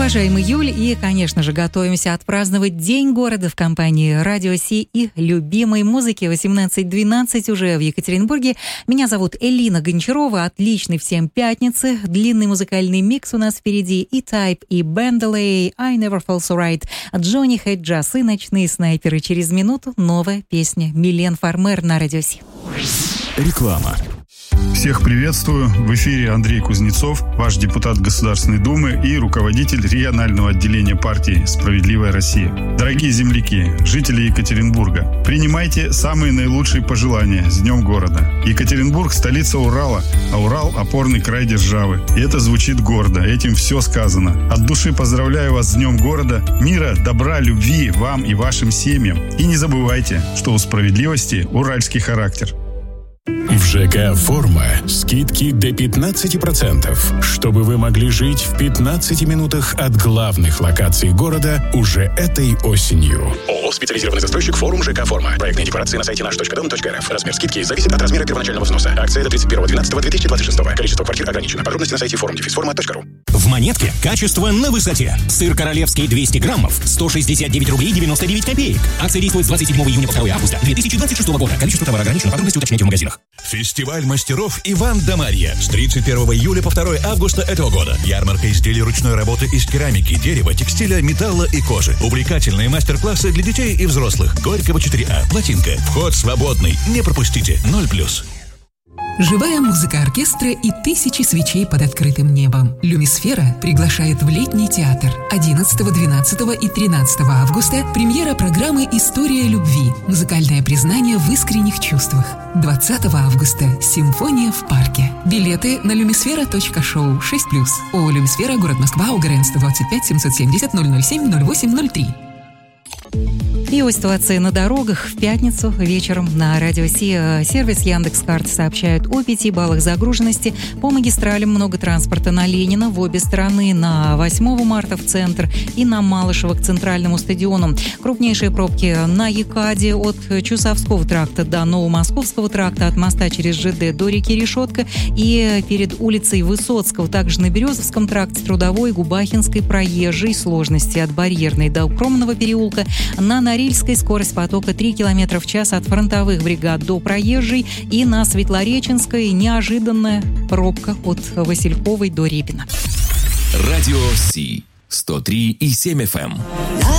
Уважаемый июль, и, конечно же, готовимся отпраздновать День города в компании Радио Си и любимой музыки. 18:12 уже в Екатеринбурге. Меня зовут Элина Гончарова. Отличной всем пятницы. Длинный музыкальный микс у нас впереди. И Type, и Бенделей, I Never Felt So Right, Джонни Хейджас и Ночные снайперы. Через минуту новая песня Милен Фармер на Радио Си. Реклама. Всех приветствую. В эфире Андрей Кузнецов, ваш депутат Государственной Думы и руководитель регионального отделения партии «Справедливая Россия». Дорогие земляки, жители Екатеринбурга, принимайте самые наилучшие пожелания с Днем города. Екатеринбург – столица Урала, а Урал – опорный край державы. И это звучит гордо, этим все сказано. От души поздравляю вас с Днем города, мира, добра, любви вам и вашим семьям. И не забывайте, что у справедливости уральский характер. В ЖК «Форма» скидки до 15%, чтобы вы могли жить в 15 минутах от главных локаций города уже этой осенью. ООО «Специализированный застройщик Форум ЖК «Форма». Проектные декларации на сайте наш.дом.рф. Размер скидки зависит от размера первоначального взноса. Акция до 31.12.2026. Количество квартир ограничено. Подробности на сайте forum-forma.ru. В «Монетке» качество на высоте. Сыр королевский 200 граммов, 169 рублей 99 копеек. Акция действует с 27 июня по 2 августа 2026 года. Количество товара ограничено. Подробности уточняйте в магазинах. Фестиваль мастеров Иван да Марья с 31 июля по 2 августа этого года. Ярмарка изделий ручной работы из керамики, дерева, текстиля, металла и кожи. Увлекательные мастер-классы для детей и взрослых. Горького 4А. Плотинка. Вход свободный. Не пропустите. 0+. Живая музыка оркестра и тысячи свечей под открытым небом. Люмисфера приглашает в летний театр. 11, 12 и 13 августа премьера программы «История любви». Музыкальное признание в искренних чувствах. 20 августа «Симфония в парке». Билеты на lumisfera.show 6+. ООО «Люмисфера», город Москва, УГРН 125 770 007 0803. И о ситуации на дорогах в пятницу вечером на Радио Си. Сервис Яндекс.Карт сообщает о 5 баллах загруженности по магистралям. Много транспорта на Ленина в обе стороны, на 8 марта в центр и на Малышево к центральному стадиону. Крупнейшие пробки на Екаде от Чусовского тракта до Новомосковского тракта, от моста через ЖД до реки Решетка и перед улицей Высоцкого. Также на Березовском тракте, Трудовой, Губахинской, Проезжей. Сложности от Барьерной до Укромного переулка. На Норильской скорость потока 3 км в час от фронтовых бригад до Проезжей. И на Светлореченской неожиданная пробка от Васильковой до Репина. Радио Си 103,7 FM.